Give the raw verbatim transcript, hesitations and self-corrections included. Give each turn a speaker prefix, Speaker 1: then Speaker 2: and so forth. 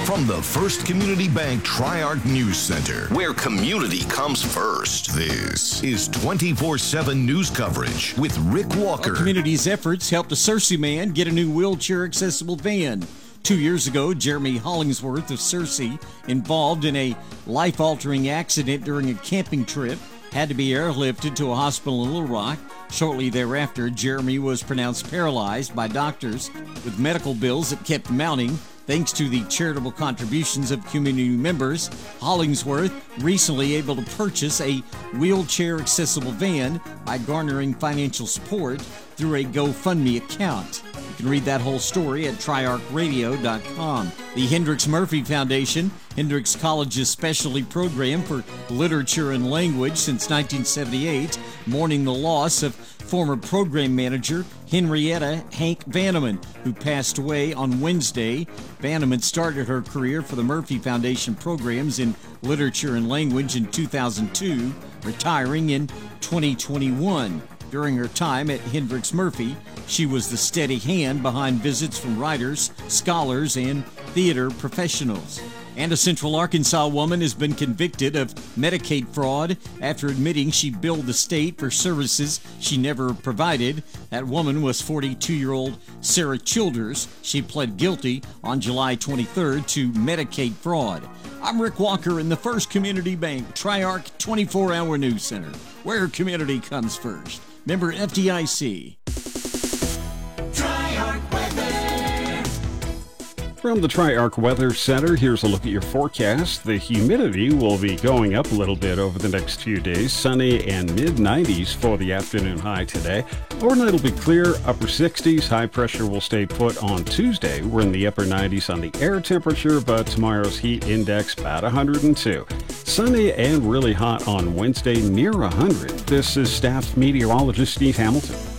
Speaker 1: From the First Community Bank Tri-Arc News Center, where community comes first, this is twenty-four seven news coverage with Rick Walker.
Speaker 2: Our community's efforts helped a Searcy man get a new wheelchair-accessible van. Two years ago, Jeremy Hollingsworth of Searcy, involved in a life-altering accident during a camping trip, had to be airlifted to a hospital in Little Rock. Shortly thereafter, Jeremy was pronounced paralyzed by doctors with medical bills that kept mounting. Thanks to the charitable contributions of community members, Hollingsworth recently able to purchase a wheelchair-accessible van by garnering financial support through a GoFundMe account. You can read that whole story at tri arc radio dot com. The Hendrix Murphy Foundation, Hendrix College's specialty program for literature and language since nineteen seventy-eight, mourning the loss of former program manager Henrietta Hank Vanneman, who passed away on Wednesday. Vanneman started her career for the Murphy Foundation programs in literature and language in two thousand two, retiring in twenty twenty-one. During her time at Hendrix Murphy, she was the steady hand behind visits from writers, scholars, and theater professionals. And a Central Arkansas woman has been convicted of Medicaid fraud after admitting she billed the state for services she never provided. That woman was forty-two-year-old Sarah Childers. She pled guilty on July twenty-third to Medicaid fraud. I'm Rick Walker in the First Community Bank Tri-Arc twenty-four hour News Center, where community comes first. Member F D I C.
Speaker 3: From the Tri-Arc Weather Center, here's a look at your forecast. The humidity will be going up a little bit over the next few days. Sunny and mid nineties for the afternoon high today. Overnight will be clear, upper sixties. High pressure will stay put on Tuesday. We're in the upper nineties on the air temperature, but tomorrow's heat index about one hundred two. Sunny and really hot on Wednesday, near one hundred. This is staff meteorologist Steve Hamilton.